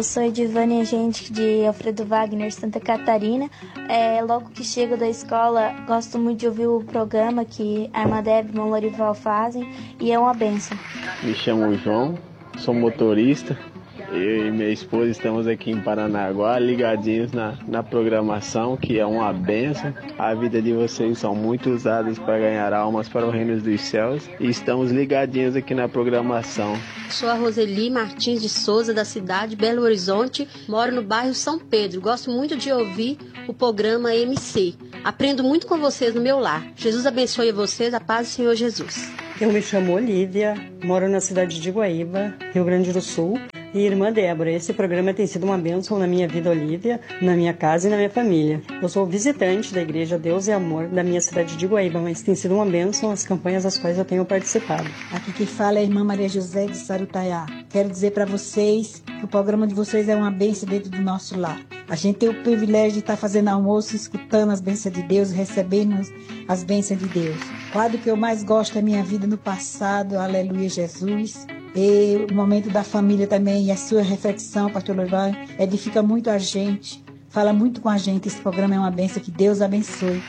Eu sou Edivânia Gente de Alfredo Wagner, Santa Catarina. Logo que chego da escola, gosto muito de ouvir o programa que a irmã Débora e o irmão Lorival fazem e é uma bênção. Me chamo João, sou motorista. Eu e minha esposa estamos aqui em Paranaguá, ligadinhos na programação, que é uma bênção. A vida de vocês são muito usadas para ganhar almas para o reino dos céus. E estamos ligadinhos aqui na programação. Sou a Roseli Martins de Souza, da cidade de Belo Horizonte. Moro no bairro São Pedro. Gosto muito de ouvir o programa MC. Aprendo muito com vocês no meu lar. Jesus abençoe vocês, a paz do Senhor Jesus. Eu me chamo Olívia, moro na cidade de Guaíba, Rio Grande do Sul. E irmã Débora, esse programa tem sido uma bênção na minha vida, Olívia, na minha casa e na minha família. Eu sou visitante da Igreja Deus e Amor da minha cidade de Guaíba, mas tem sido uma bênção as campanhas das quais eu tenho participado. Aqui quem fala é a irmã Maria José de Sarutaiá. Quero dizer para vocês que o programa de vocês é uma bênção dentro do nosso lar. A gente tem o privilégio de estar fazendo almoço, escutando as bênçãos de Deus, recebendo as bênçãos de Deus. O quadro que eu mais gosto é Minha Vida no Passado, Aleluia Jesus. E o momento da família também, e a sua reflexão, pastor Lorival, edifica muito a gente, fala muito com a gente. Esse programa é uma bênção, que Deus abençoe.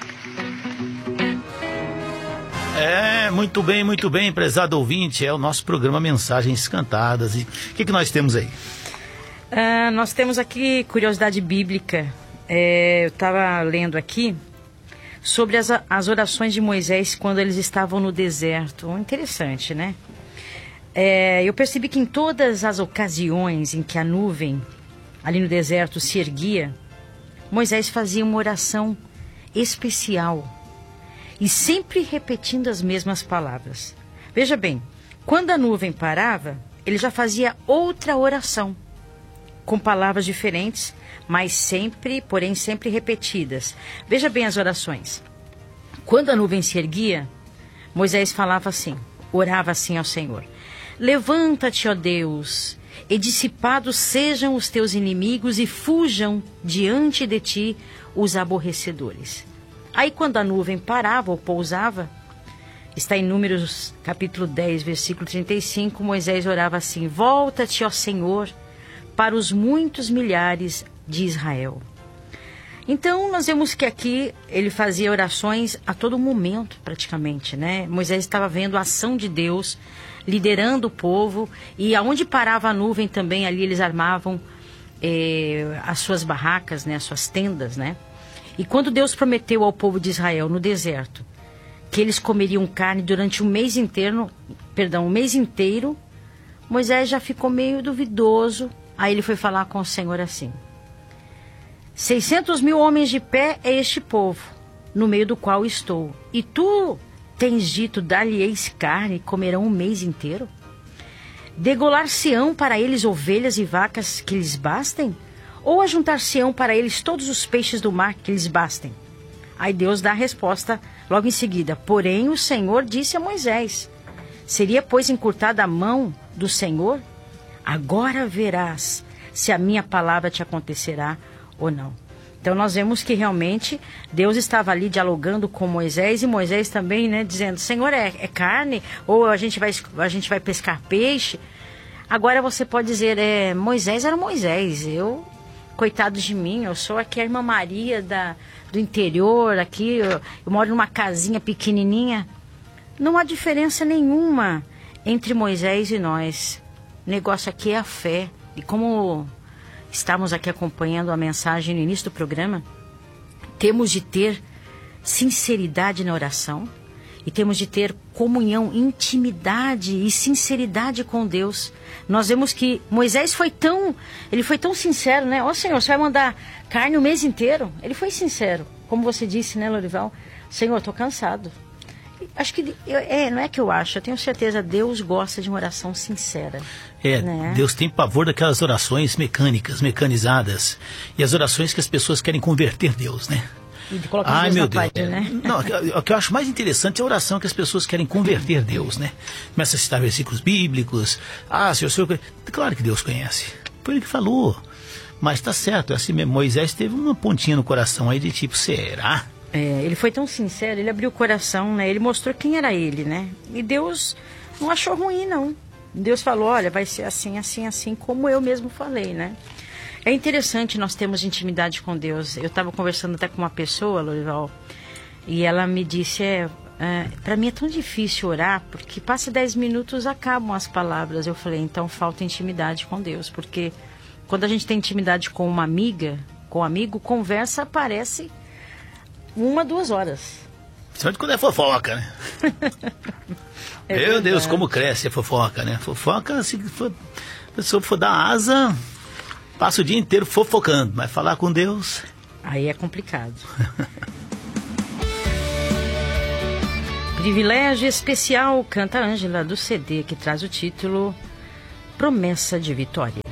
Muito bem, prezado ouvinte, é o nosso programa Mensagens Cantadas. E o que nós temos aí? Nós temos aqui curiosidade bíblica. Eu estava lendo aqui sobre as orações de Moisés quando eles estavam no deserto. Interessante, né? Eu percebi que em todas as ocasiões em que a nuvem ali no deserto se erguia, Moisés fazia uma oração especial e sempre repetindo as mesmas palavras. Veja bem, quando a nuvem parava, ele já fazia outra oração, com palavras diferentes, mas sempre repetidas. Veja bem as orações. Quando a nuvem se erguia, Moisés falava assim, orava assim ao Senhor: levanta-te, ó Deus, e dissipados sejam os teus inimigos e fujam diante de ti os aborrecedores. Aí quando a nuvem parava ou pousava, está em Números capítulo 10, versículo 35, Moisés orava assim: volta-te, ó Senhor, para os muitos milhares de Israel. Então nós vemos que aqui ele fazia orações a todo momento praticamente, né? Moisés estava vendo a ação de Deus, liderando o povo, e aonde parava a nuvem também, ali eles armavam as suas barracas, né, as suas tendas, né? E quando Deus prometeu ao povo de Israel no deserto que eles comeriam carne durante um mês inteiro, Moisés já ficou meio duvidoso. Aí ele foi falar com o Senhor assim: 600 mil homens de pé é este povo, no meio do qual estou, e tu tens dito, dar-lhe-eis carne, e comerão um mês inteiro? Degolar-se-ão para eles ovelhas e vacas que lhes bastem? Ou ajuntar-se-ão para eles todos os peixes do mar que lhes bastem? Aí Deus dá a resposta logo em seguida: porém o Senhor disse a Moisés: seria, pois, encurtada a mão do Senhor? Agora verás se a minha palavra te acontecerá ou não. Então nós vemos que realmente Deus estava ali dialogando com Moisés, e Moisés também, né, dizendo: Senhor, é carne? Ou a gente vai pescar peixe? Agora você pode dizer: Moisés era Moisés, coitado de mim, eu sou aqui a irmã Maria do interior, aqui eu moro numa casinha pequenininha. Não há diferença nenhuma entre Moisés e nós. O negócio aqui é a fé. E como estamos aqui acompanhando a mensagem no início do programa, temos de ter sinceridade na oração e temos de ter comunhão, intimidade e sinceridade com Deus. Nós vemos que Moisés foi tão sincero, né? Ó Senhor, você vai mandar carne o mês inteiro? Ele foi sincero, como você disse, né, Lorival? Senhor, estou cansado. Acho que, não é que eu acho, eu tenho certeza, Deus gosta de uma oração sincera. Né? Deus tem pavor daquelas orações mecanizadas, e as orações que as pessoas querem converter Deus, né? Ai, meu Deus. Né? Não, o que eu acho mais interessante é a oração que as pessoas querem converter Deus, né? Começa a citar versículos bíblicos. Senhor, claro que Deus conhece. Foi ele que falou. Mas está certo, assim mesmo. Moisés teve uma pontinha no coração aí de tipo, será? Ele foi tão sincero, ele abriu o coração, né? Ele mostrou quem era ele, né? E Deus não achou ruim, não. Deus falou: olha, vai ser assim, assim, assim, como eu mesmo falei, né? É interessante nós termos intimidade com Deus. Eu estava conversando até com uma pessoa, Lorival, e ela me disse, para mim é tão difícil orar, porque passa 10 minutos, acabam as palavras. Eu falei, então falta intimidade com Deus, porque quando a gente tem intimidade com uma amiga, com um amigo, conversa parece 1, 2 horas. Principalmente quando é fofoca, né? Meu Deus, como cresce a fofoca, né? Fofoca, se a pessoa for dar asa, passa o dia inteiro fofocando, mas falar com Deus... Aí é complicado. Privilégio especial, canta Ângela, do CD, que traz o título Promessa de Vitória.